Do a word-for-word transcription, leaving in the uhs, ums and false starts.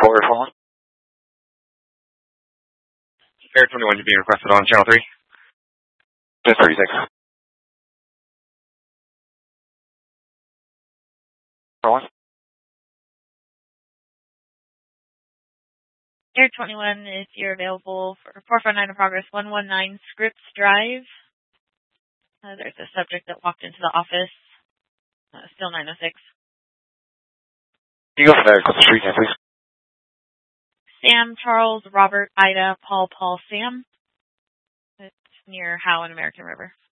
Control Air twenty-one. Air twenty-one, you're being requested on Channel three. ten thirty-six. Rolling. Air twenty-one, if you're available for four four nine in progress, one one nine Scripps Drive. Uh, there's a subject that walked into the office. Uh, still nine oh six. You go from there, across the street, please. Sam, Charles, Robert, Ida, Paul, Paul, Sam. It's near Howe and American River.